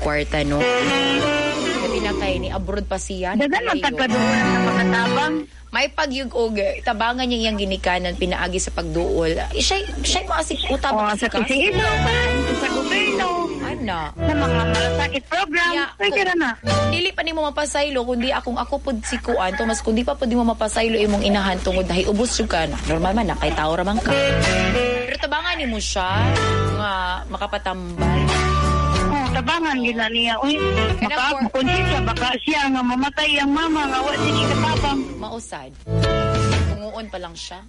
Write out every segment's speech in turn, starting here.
kwarta, no? Sabi na kay ni abroad pa siya. Dagan ang tagkaduulan na makatabang. May pagyug-og, tabangan niya iyang ginikanan, pinaagi sa pagduol. Siya maasik utabang sa kisiilo ba? Sa gobyerno. Ana. Sa mga malasakit program. Pwede na. Dili pa ni mo mapasaylo, kundi ako pod si Kuan, Tomas, kundi pa pod mo mapasaylo imong inahan tungod dahil ubos yung ka na. Normal man na, kay tao raman ka. Pero tabangan ni mo siya, nga makapatambal. Tabangan gila niya. Uy, makakonsensya, baka siya nga mamatay ang mama, nga wala siya katabang. Mausad. Tunguon pa lang siya.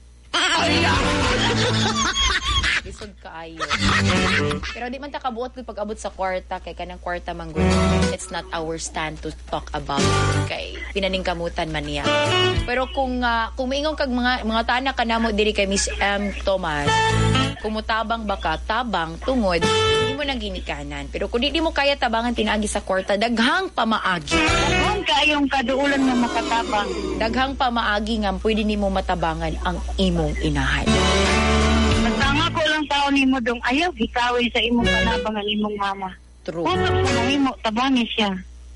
Lisod kaayo. Pero di man ta kabuot kung pag-abot sa kwarta, kay kanang kwarta manggod. It's not our stand to talk about. Kay pinaningkamutan man niya. Pero kung maingong kag mga tanak kanamo diri kay Miss M. Thomas, kumutabang baka tabang tungod hindi mo nang ginikanan. Pero kung di mo kaya tabangan pinaagi sa kwarta, daghang pamaagi. Daghang kayong kaduulan nga makatabang. Daghang pamaagi nga pwede nimo matabangan ang imong inahan. Matanga ko lang tao nimo dong ayaw hikawi sa imong panabangan imong mama. True. Kung sa mo tabangi siya.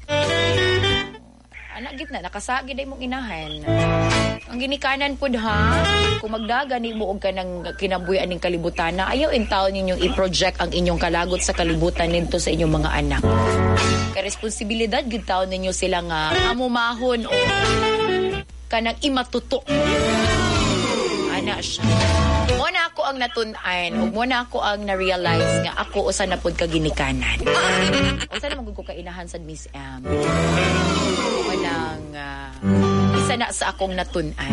Anak gitna nakasagi day mong inahan. Ang ginikanan pud ha, kung magdaga ni mo og kanang kinabuhi aning kalibutan na ayaw intaw ninyong i-project ang inyong kalagot sa kalibutan nito sa inyong mga anak. Kay responsibilidad gid taon ninyo sila nga amumahon o kanang imatuto. Ana siya. Muna ako ang natun-an o muna ako ang na-realize nga ako usa na pud ka ginikanan. Usa na magud ko kainahan sa Miss M. Manang isa na sa akong natun-an.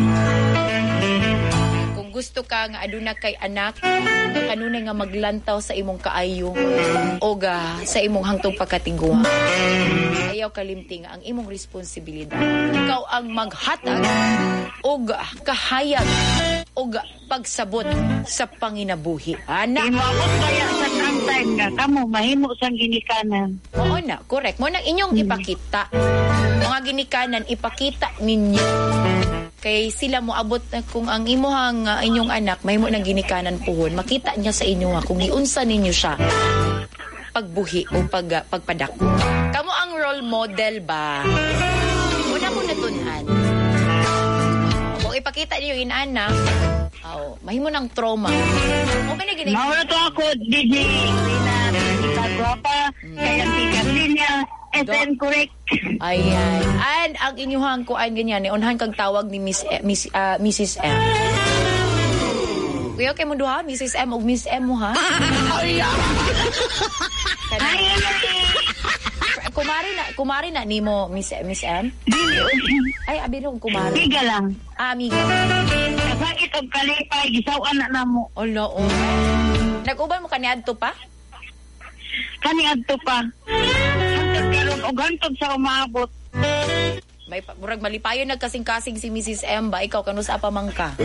Kung gusto ka nga aduna kay anak, kanunay nga maglantaw sa imong kaayo o sa imong hangtong pagkatigwa. Ayaw kalimting ang imong responsibilidad. Ikaw ang maghatag o kahayag o pagsabot sa panginabuhi. Anak! Imabot kaya sa time nga kamo mahimo sang ginikanan. Oo na, correct. Mo nang inyong ipakita. Mga ginikanan, ipakita ninyo. Kay sila mo abot na kung ang imuhang inyong anak mahimo nang ginikanan puhon, makita niya sa inyo kung giunsa ninyo siya pagbuhi o pagpadako. Kamo ang role model ba? Una mo natunan. Kung ipakita niyo inanak, mahimo ng trauma. O ba na ginikanan? Mawala to ako, DJ. Hindi guwapa. Kaya tigas niya. SN correct. Ayan. And ang inyuhang kuan ganyan, unhan kag tawag ni Mrs. M. Kuya, kay mo duha, Mrs. M o Miss M mo, ha? Kumari na ni mo, Miss M? Ay, abino kumari. Amiga lang. Amiga. Kasakit og kalipay, gisawan na mo. Ala, nag-uban mo kaniadto pa? Kaniadto pa. Hantod karon og hantod sa umabot. May murag malipayon nagkasing-kasing si Mrs. M ba? Ikaw kanusa pa man ka?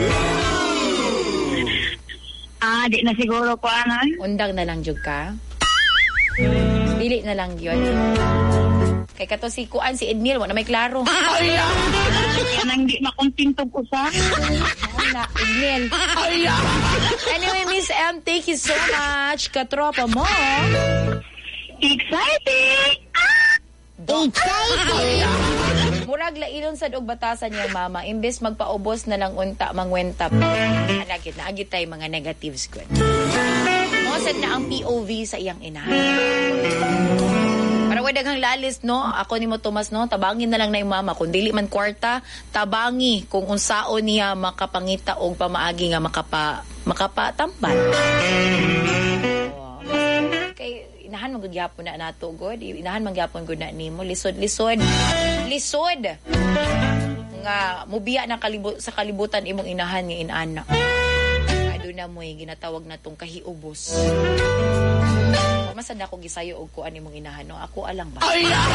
Di na siguro ko anay. Undang na lang jud ka. Dili na lang yun. Kay kato si Kuan, si Edmil, wala may klaro. Yan di makontintog usa. Wala, Edmil. Anyway, Miss M, thank you so much. Katropa mo. Exciting! Murag lailon sad og batasan niyang mama. Imbes magpaubos na lang unta, mangwentap. Anagit na, agit tayo mga negatives ko. Mosad na ang POV sa iyang ina. Para wala daghang lalis, no? Ako ni mo, Tomas, no? Tabangin na lang na yung mama. Kung dili man kwarta, tabangi kung unsaon niya makapangita og pamaagi nga makapatambal. Kay inahan magyapon na nato god. Inahan magyapon gud na nimo. Lisod. Nga mubiya na sa kalibutan imong inahan nga inana. Aduna mo ginatawag na tong kahiubos. Masad ako gisayo og kuan imong inahan, no? Ako alang ba?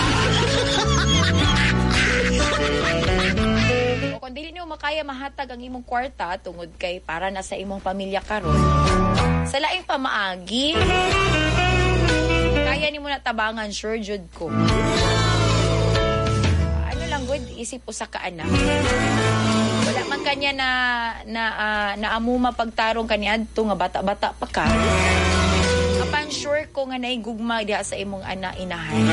O kung dili niyo makaya mahatag ang imong kwarta tungod kay para na sa imong pamilya karon. Sa laing pamaagi, kaya ni mo na tabangan, sure jud ko. Ano lang good, isip usa ka anak. Wala man kanya na amuma pagtarong kaniadto nga bata-bata pa ka. Kapan sure ko nga naigugma diha sa imong ana inahan.